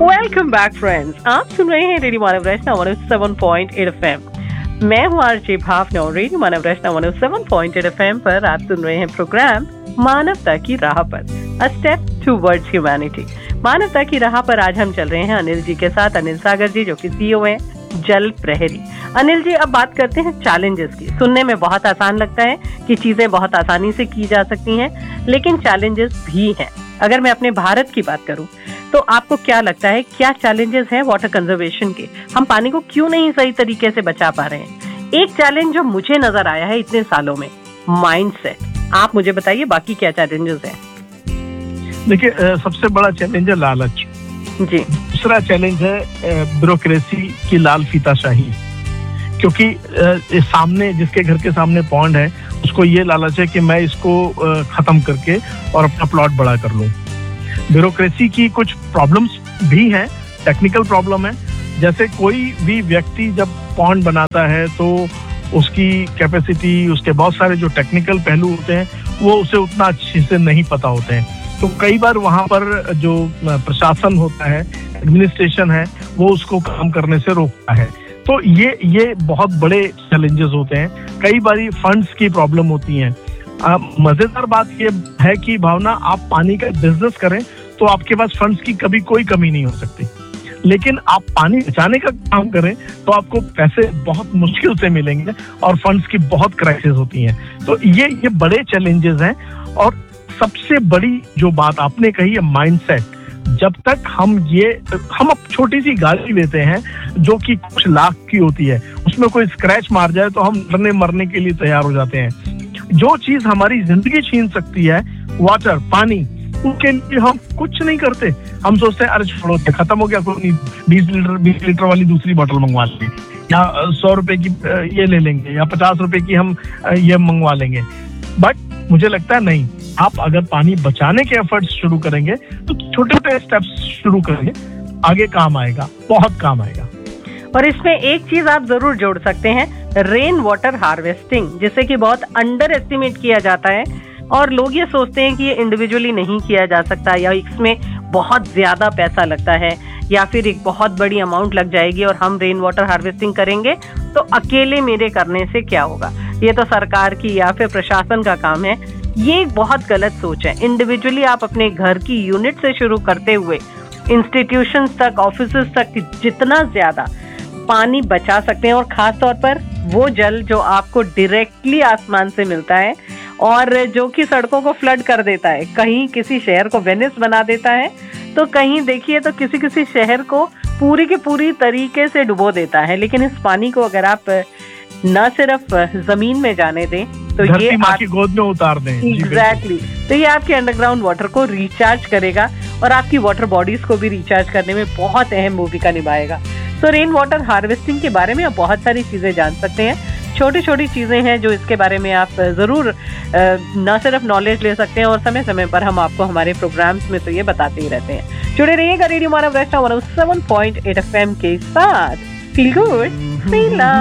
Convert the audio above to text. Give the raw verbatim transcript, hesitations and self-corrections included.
Welcome back friends, आप सुन रहे हैं रेडियो मानव रचना one O seven point eight F M. मैं हूँ आरजे भावना और रेडियो मानव रचना one O seven point eight F M पर आप सुन रहे हैं प्रोग्राम मानवता की राह पर, अ स्टेप टुवर्ड्स ह्यूमैनिटी। मानवता की राह पर आज हम चल रहे हैं अनिल जी के साथ। अनिल सागर जी जो कि सीईओ हैं जल प्रहरी। अनिल जी, अब बात करते हैं चैलेंजेस की। सुनने में बहुत आसान लगता है कि चीजें बहुत आसानी से की जा सकती हैं, लेकिन चैलेंजेस भी हैं। अगर मैं अपने भारत की बात करूं तो आपको क्या लगता है, क्या चैलेंजेस हैं वाटर कंजर्वेशन के? हम पानी को क्यों नहीं सही तरीके से बचा पा रहे हैं? एक चैलेंज जो मुझे नजर आया है इतने सालों में, माइंडसेट। आप मुझे बताइए बाकी क्या चैलेंजेस हैं? देखिए, सबसे बड़ा चैलेंज है लालच जी। दूसरा चैलेंज है ब्यूरोक्रेसी की लाल फीताशाही, क्योंकि सामने जिसके घर के सामने पॉन्ड है उसको ये लालच है कि मैं इसको खत्म करके और अपना प्लॉट बड़ा कर लूं। ब्यूरोक्रेसी की कुछ प्रॉब्लम्स भी हैं, टेक्निकल प्रॉब्लम है। जैसे कोई भी व्यक्ति जब पॉन्ड बनाता है तो उसकी कैपेसिटी, उसके बहुत सारे जो टेक्निकल पहलू होते हैं वो उसे उतना अच्छे से नहीं पता होते हैं। तो कई बार वहां पर जो प्रशासन होता है, एडमिनिस्ट्रेशन है, वो उसको काम करने से रोकता है। तो ये ये बहुत बड़े चैलेंजेस होते हैं। कई बार फंड्स की प्रॉब्लम होती है। मजेदार बात ये है कि भावना, आप पानी का बिजनेस करें तो आपके पास फंड्स की कभी कोई कमी नहीं हो सकती, लेकिन आप पानी बचाने का काम करें तो आपको पैसे बहुत मुश्किल से मिलेंगे और फंड्स की बहुत क्राइसिस होती हैं। तो ये ये बड़े चैलेंजेस हैं। और सबसे बड़ी जो बात आपने कही है माइंडसेट। जब तक हम ये हम अब छोटी सी गाड़ी लेते हैं जो कि कुछ लाख की होती है, उसमें कोई स्क्रैच मार जाए तो हम डरने मरने के लिए तैयार हो जाते हैं। जो चीज हमारी जिंदगी छीन सकती है, वाटर, पानी, उसके लिए हम कुछ नहीं करते। हम सोचते हैं अरे छोड़ो, खत्म हो गया, कोई नहीं, बीस लीटर बीस लीटर वाली दूसरी बोतल मंगवा लेंगे, या सौ रुपए की ये ले लेंगे, या पचास रुपए की हम ये मंगवा लेंगे। बट मुझे लगता है नहीं, आप अगर पानी बचाने के एफर्ट्स शुरू करेंगे तो छोटे छोटे स्टेप्स शुरू करेंगे, आगे काम आएगा, बहुत काम आएगा। और इसमें एक चीज आप जरूर जोड़ सकते हैं, रेन वाटर हार्वेस्टिंग, जिसे कि बहुत अंडर एस्टिमेट किया जाता है और लोग ये सोचते हैं कि ये इंडिविजुअली नहीं किया जा सकता, या इसमें बहुत ज्यादा पैसा लगता है, या फिर एक बहुत बड़ी अमाउंट लग जाएगी और हम रेन वाटर हार्वेस्टिंग करेंगे तो अकेले मेरे करने से क्या होगा, ये तो सरकार की या फिर प्रशासन का काम है। ये एक बहुत गलत सोच है। इंडिविजुअली आप अपने घर की यूनिट से शुरू करते हुए इंस्टीट्यूशंस तक, ऑफिसेस तक जितना ज्यादा पानी बचा सकते हैं, और खास तौर पर वो जल जो आपको डायरेक्टली आसमान से मिलता है और जो कि सड़कों को फ्लड कर देता है, कहीं किसी शहर को वेनिस बना देता है तो कहीं देखिए तो किसी किसी शहर को पूरी की पूरी तरीके से डुबो देता है। लेकिन इस पानी को अगर आप न सिर्फ जमीन में जाने दें तो ये माँ की गोद में उतार दें, एग्जैक्टली exactly, तो ये आपके अंडरग्राउंड वाटर को रिचार्ज करेगा और आपकी वाटर बॉडीज को भी रिचार्ज करने में बहुत अहम भूमिका निभाएगा। तो रेन वाटर हार्वेस्टिंग के बारे में आप बहुत सारी चीजें जान सकते हैं। छोटी छोटी चीजें हैं जो इसके बारे में आप जरूर न सिर्फ नॉलेज ले सकते हैं, और समय समय पर हम आपको हमारे प्रोग्राम्स में तो ये बताते ही रहते हैं। जुड़े रहिएगा रेडियो मानव रचना one O seven point eight F M के साथ। Feel good, feel love.